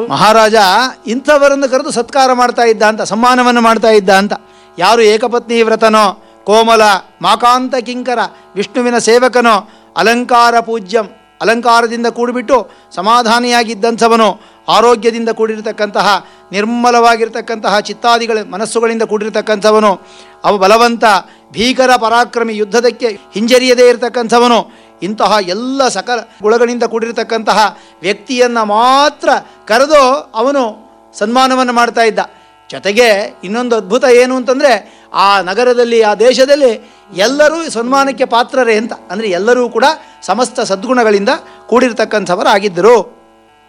ಮಹಾರಾಜ ಇಂಥವರನ್ನು ಕರೆದು ಸತ್ಕಾರ ಮಾಡ್ತಾ ಇದ್ದ ಅಂತ, ಸಮ್ಮಾನವನ್ನು ಮಾಡ್ತಾ ಇದ್ದ ಅಂತ. ಯಾರು ಏಕಪತ್ನಿ ವ್ರತನೋ, ಕೋಮಲ ಮಾಕಾಂತ ಕಿಂಕರ, ವಿಷ್ಣುವಿನ ಸೇವಕನೋ, ಅಲಂಕಾರ ಪೂಜ್ಯಂ, ಅಲಂಕಾರದಿಂದ ಕೂಡಿಬಿಟ್ಟು ಸಮಾಧಾನಿಯಾಗಿದ್ದಂಥವನು, ಆರೋಗ್ಯದಿಂದ ಕೂಡಿರತಕ್ಕಂತಹ, ನಿರ್ಮಲವಾಗಿರ್ತಕ್ಕಂತಹ ಚಿತ್ತಾದಿಗಳ ಮನಸ್ಸುಗಳಿಂದ ಕೂಡಿರತಕ್ಕಂಥವನು, ಅವ ಬಲವಂತ, ಭೀಕರ ಪರಾಕ್ರಮಿ, ಯುದ್ಧದಕ್ಕೆ ಹಿಂಜರಿಯದೇ ಇರತಕ್ಕಂಥವನು, ಇಂತಹ ಎಲ್ಲ ಸಕಲ ಗುಣಗಳಿಂದ ಕೂಡಿರತಕ್ಕಂತಹ ವ್ಯಕ್ತಿಯನ್ನು ಮಾತ್ರ ಕರೆದು ಅವನು ಸನ್ಮಾನವನ್ನು ಮಾಡ್ತಾ ಇದ್ದ. ಜೊತೆಗೆ ಇನ್ನೊಂದು ಅದ್ಭುತ ಏನು ಅಂತಂದರೆ, ಆ ನಗರದಲ್ಲಿ, ಆ ದೇಶದಲ್ಲಿ ಎಲ್ಲರೂ ಸನ್ಮಾನಕ್ಕೆ ಪಾತ್ರರೇ ಅಂತ. ಅಂದರೆ ಎಲ್ಲರೂ ಕೂಡ ಸಮಸ್ತ ಸದ್ಗುಣಗಳಿಂದ ಕೂಡಿರತಕ್ಕಂಥವರಾಗಿದ್ದರು.